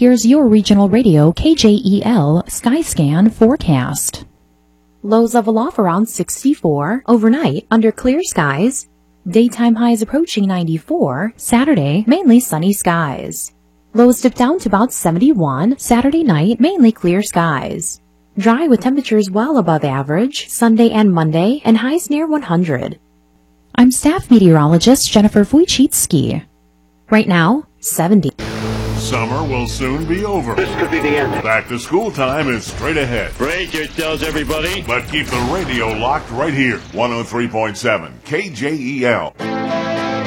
here's your regional radio KJEL Skyscan forecast. Lows level off around 64 overnight under clear skies. Daytime highs approaching 94. Saturday, mainly sunny skies. Lows dip down to about 71. Saturday night, mainly clear skies. Dry with temperatures well above average Sunday and Monday and highs near 100. I'm staff meteorologist Jennifer Wojcicki. Right now, 70. Summer will soon be over. This could be the end. Back to school time is straight ahead. Break yourselves, everybody. But keep the radio locked right here. 103.7 KJEL.